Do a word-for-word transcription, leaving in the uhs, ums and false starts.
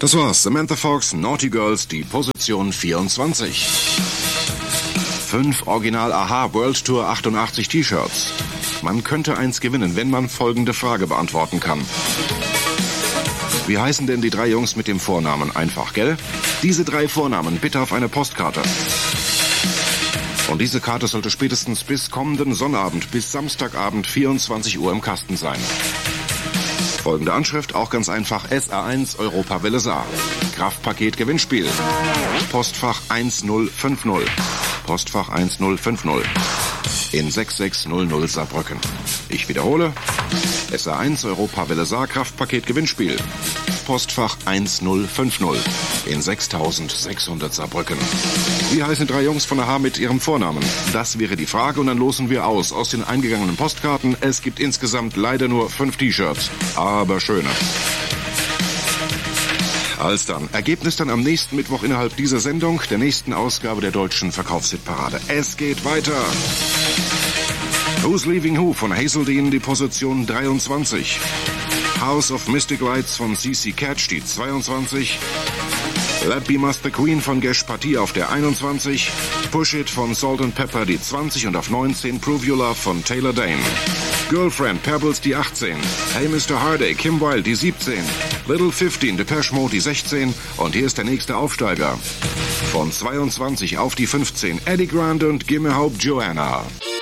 Das war's. Samantha Fox, Naughty Girls, die Position vierundzwanzig. Fünf Original-Aha World Tour achtundachtzig T-Shirts. Man könnte eins gewinnen, wenn man folgende Frage beantworten kann. Wie heißen denn die drei Jungs mit dem Vornamen? Einfach, gell? Diese drei Vornamen bitte auf eine Postkarte. Und diese Karte sollte spätestens bis kommenden Sonnabend, bis Samstagabend vierundzwanzig Uhr im Kasten sein. Folgende Anschrift, auch ganz einfach, S A eins Europawelle Saar. Kraftpaket Gewinnspiel. Postfach eins null fünf null. Postfach eins null fünf null. In sechs sechs null null Saarbrücken. Ich wiederhole. S A eins Europawelle Saar Kraftpaket Gewinnspiel. Postfach eins null fünf null. In sechstausendsechshundert Saarbrücken. Wie heißen drei Jungs von Aha mit ihrem Vornamen? Das wäre die Frage und dann losen wir aus aus den eingegangenen Postkarten. Es gibt insgesamt leider nur fünf T-Shirts. Aber schöne. Als dann. Ergebnis dann am nächsten Mittwoch innerhalb dieser Sendung, der nächsten Ausgabe der deutschen Verkaufshitparade. Es geht weiter. Who's Leaving Who von Hazel Dean, die Position dreiundzwanzig. House of Mystic Lights von C C Catch, die zweiundzwanzig. Let Be Master Queen von Gesh Patie auf der einundzwanzig. Push It von Salt and Pepper, die zwanzig und auf neunzehn Prove Your Love von Taylor Dane. Girlfriend Pebbles, die achtzehn. Hey Mister Harday, Kim Wilde, die siebzehn. Little fifteen, Depeche Mode, die sechzehn. Und hier ist der nächste Aufsteiger. Von zweiundzwanzig auf die fünfzehn. Eddie Grande und Gimme Hope Joanna.